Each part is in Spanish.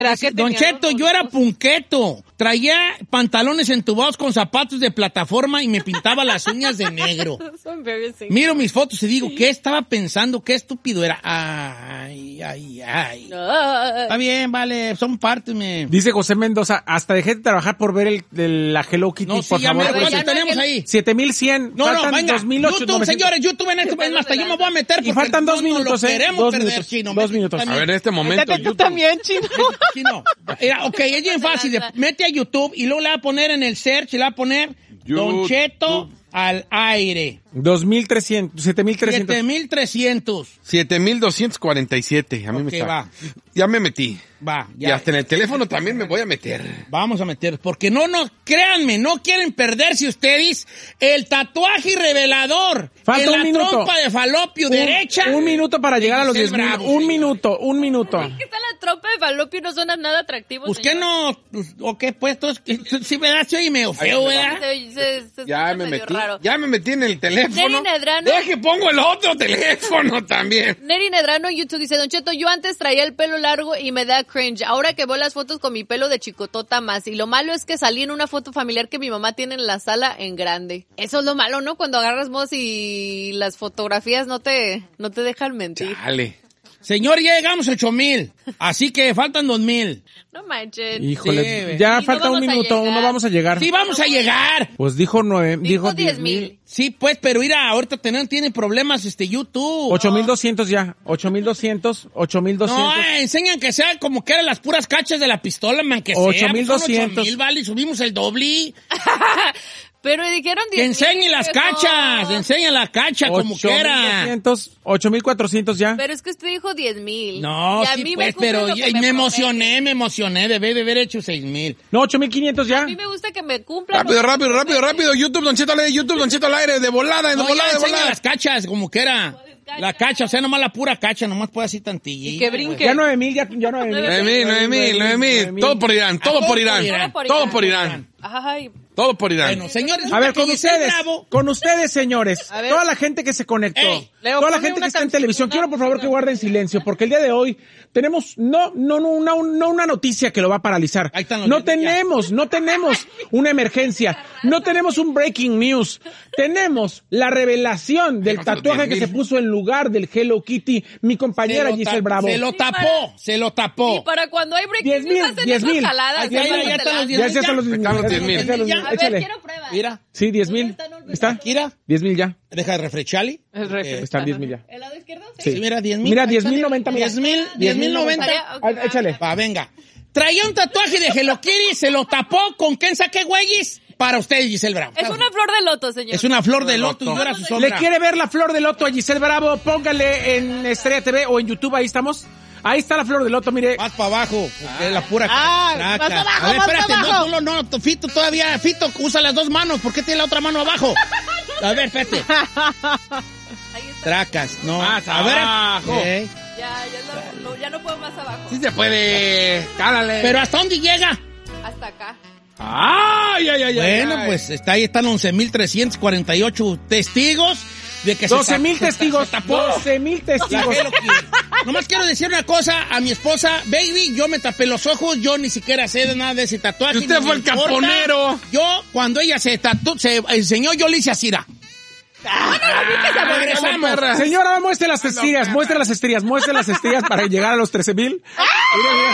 Don Cheto, yo era punqueto. Traía pantalones entubados con zapatos de plataforma y me pintaba las uñas de negro. Miro mis fotos y digo, ¿qué estaba pensando? ¿Qué estúpido era? Ay. Está bien, vale, son partes, Dice José Mendoza, hasta dejé de trabajar por ver la Hello Kitty, no, sí, por favor. ¿Cuánto tenemos ahí? 7,100. No, venga, 2,800. YouTube, señores, YouTube en este momento, hasta yo me voy a meter. Y faltan 2 minutos, queremos perder, Chino. 2 minutos. A ver, en este momento, tú también, Chino. Chino. Ok, es bien fácil. Mete a YouTube y luego le va a poner en el search, le va a poner Don Cheto al aire. 2,300, 7,300. 7,300. 7,247. A mí me está. Va. Ya me metí. Va. Y hasta en el teléfono también me voy a meter. Vamos a meter, porque créanme, no quieren perderse ustedes el tatuaje revelador. Falta en un la minuto. Trompa de falopio derecha. Un minuto para llegar a los 10,000. Un minuto. Es que está la trompa de falopio y no suena nada atractivo. Pues que no, ok, pues, sí, ¿verdad? Soy medio feo, ¿verdad? Ya me metí. Raro. Ya me metí en el teléfono. Neri Nedrano. Deja que pongo el otro teléfono también. Neri Nedrano en YouTube dice, Don Cheto, yo antes traía el pelo largo y me da cringe. Ahora que veo las fotos con mi pelo de chicotota más. Y lo malo es que salí en una foto familiar que mi mamá tiene en la sala en grande. Eso es lo malo, ¿no? Cuando agarras voz y las fotografías no te dejan mentir. Dale. Señor, ya llegamos a 8,000. Así que faltan 2,000. No manchen. Híjole, Sí, ya y falta no un vamos a minuto, llegar. no vamos a llegar. Sí, vamos a llegar. Pues dijo 10,000. 10,000. Sí, pues, pero mira, ahorita tiene problemas YouTube. 8,200 ya. 8,200. No, enseñan que sea como que eran las puras cachas de la pistola, man, que sea. 8,200. 8,000, vale, subimos el doble. Pero dijeron 10,000. Que enseñen las cachas, enseñan la cacha como quiera. 8,400 ya. Pero es que usted dijo 10,000. No, y a sí, mí pues, me pero cumple lo que me prometen. emocioné, debí de haber hecho 6,000. No, 8,500 ya. A mí me gusta que me cumplan. Rápido. YouTube, Don Cheto al aire, YouTube, Don Cheto al aire, de volada, No, ya enseñan las cachas como quiera. La cacha, o sea, nomás la pura cacha, nomás puede así tantillito. Y que brinque. Ya 9,000, ya 9,000. 9,000. Todo por Irán. Todo por Irán. Ay, Todo por Irán. Bueno, señores, A ver, con Bravo, ustedes, señores, A ver. toda la gente que se conectó, Ey, Leo, toda la ponme gente que una está en canción, televisión, quiero por favor que guarden silencio, porque el día de hoy tenemos no una noticia que lo va a paralizar. Ahí están los No videos, tenemos una emergencia, no tenemos un breaking news, tenemos la revelación del tatuaje que se puso en lugar del Hello Kitty, mi compañera Giselle Bravo. Se lo tapó. y para cuando hay breaking 10,000, news hacen 10,000. esas jaladas. Ya están los 10,000. Ya están los Están los 10,000. A ver, Échale. quiero pruebas. Mira, Sí, 10,000. ¿Está? mira, 10,000 ya. deja de refrescarle. Están 10,000 ya. ¿El lado izquierdo? Sí, mira, 10,000. Mira, 10,090. 10,090. Ok, Échale. Va, venga. Traía un tatuaje de Hello Kitty, se lo tapó con ¿quién saqué güeyes? Para usted, Giselle Bravo. Es una flor de loto, señor. Es una flor de loto y yo era su sombra. ¿Le quiere ver la flor de loto a Giselle Bravo? Póngale en Estrella TV o en YouTube, ahí estamos. Ahí está la flor de loto, mire. Más para abajo, porque es la pura más caca. abajo, A ver, más espérate, abajo. no, Fito todavía, Fito usa las dos manos, ¿por qué tiene la otra mano abajo? A ver, espérate. Ahí está. Tracas, no. Más A ver. abajo. Ok. Ya no puedo más abajo. Sí se puede. Cálale. Pero ¿hasta dónde llega? Hasta acá. Ay. Bueno, pues ahí están 11,348 testigos de que 12,000 se testigos. tapó. 12,000 La testigos. Hello Kitty. Nomás quiero decir una cosa a mi esposa, baby, yo me tapé los ojos, yo ni siquiera sé de nada de ese tatuaje. Usted ni fue me el importa. caponero. Yo, cuando ella se enseñó, yo le hice así. Regresamos. Señora, muestre las estrías, muestre las estrías para llegar a los 13,000. Mire.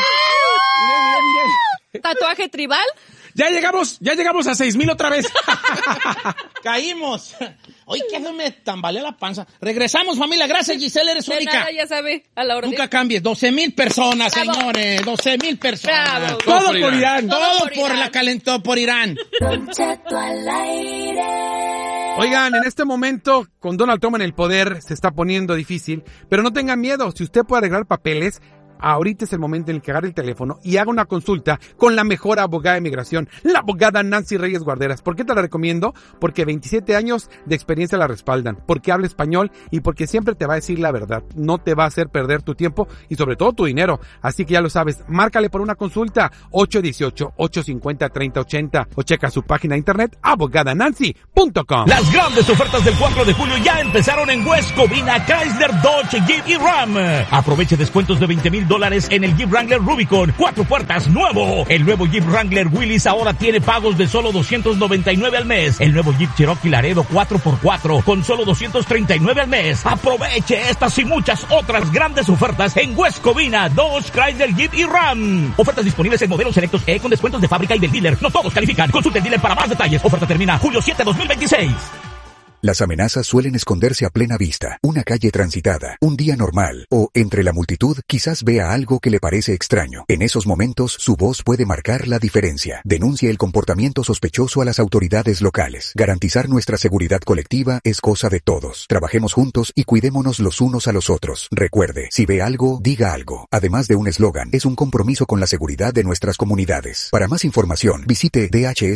¿Tatuaje tribal? Ya llegamos a 6,000 otra vez. Caímos. Oye, ¿qué hace? Me tambaleó la panza. Regresamos, familia. Gracias, Giselle, eres De única. nada, ya sabe, a la orden. Nunca cambies. 12,000 personas, Bravo. señores. 12,000 personas. Bravo. Todo por Irán. Todo por por Irán. la calentó por Irán. Don Cheto al aire. Oigan, en este momento, con Donald Trump en el poder, se está poniendo difícil, pero no tengan miedo. Si usted puede arreglar papeles, ahorita es el momento en el que agarre el teléfono y haga una consulta con la mejor abogada de migración, la abogada Nancy Reyes Guarderas. ¿Por qué te la recomiendo? Porque 27 años de experiencia la respaldan, porque habla español y porque siempre te va a decir la verdad. No te va a hacer perder tu tiempo y sobre todo tu dinero. Así que ya lo sabes, márcale por una consulta 818-850-3080 o checa su página de internet abogadanancy.com. Las grandes ofertas del 4 de julio ya empezaron en West Covina, Chrysler, Dodge, Jeep y Ram. Aproveche descuentos de $20,000 $1,000 en el Jeep Wrangler Rubicon, 4 puertas, nuevo. El nuevo Jeep Wrangler Willys ahora tiene pagos de solo $299 al mes. El nuevo Jeep Cherokee Laredo 4x4 con solo $239 al mes. Aproveche estas y muchas otras grandes ofertas en West Covina, Dodge, Chrysler, Jeep y Ram. Ofertas disponibles en modelos selectos con descuentos de fábrica y del dealer. No todos califican. Consulte el dealer para más detalles. Oferta termina julio 7, 2026. Las amenazas suelen esconderse a plena vista, una calle transitada, un día normal, o, entre la multitud, quizás vea algo que le parece extraño. En esos momentos, su voz puede marcar la diferencia. Denuncie el comportamiento sospechoso a las autoridades locales. Garantizar nuestra seguridad colectiva es cosa de todos. Trabajemos juntos y cuidémonos los unos a los otros. Recuerde, si ve algo, diga algo. Además de un eslogan, es un compromiso con la seguridad de nuestras comunidades. Para más información, visite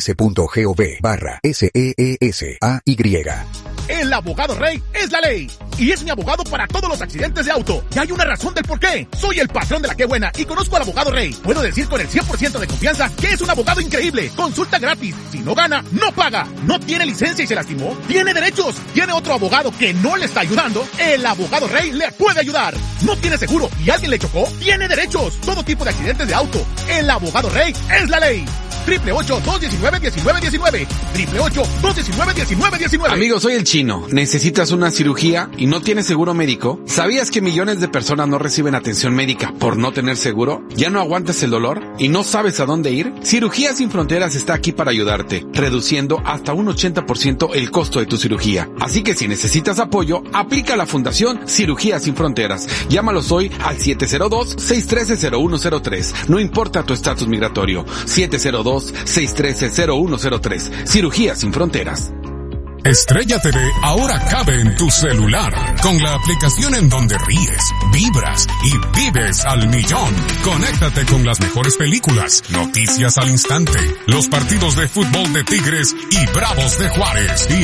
dhs.gov/SEESAY. El abogado Rey es la ley. Y es mi abogado para todos los accidentes de auto. Y hay una razón del por qué. Soy el patrón de la que buena y conozco al abogado Rey. Puedo decir con el 100% de confianza que es un abogado increíble. Consulta gratis. Si no gana, no paga. No tiene licencia y se lastimó. Tiene derechos. Tiene otro abogado que no le está ayudando. El abogado Rey le puede ayudar. No tiene seguro y alguien le chocó. Tiene derechos. Todo tipo de accidentes de auto. El abogado Rey es la ley. 888-219-1919. 888-219-1919. Amigo, soy el Chino. ¿Necesitas una cirugía y no tienes seguro médico? ¿Sabías que millones de personas no reciben atención médica por no tener seguro? ¿Ya no aguantas el dolor y no sabes a dónde ir? Cirugías Sin Fronteras está aquí para ayudarte, reduciendo hasta un 80% el costo de tu cirugía. Así que si necesitas apoyo, aplica a la Fundación Cirugías Sin Fronteras. Llámalos hoy al 702-613-0103. No importa tu estatus migratorio. 702-613-0103. Cirugías Sin Fronteras. Estrella TV ahora cabe en tu celular, con la aplicación en donde ríes, vibras y vives al millón. Conéctate con las mejores películas, noticias al instante, los partidos de fútbol de Tigres y Bravos de Juárez y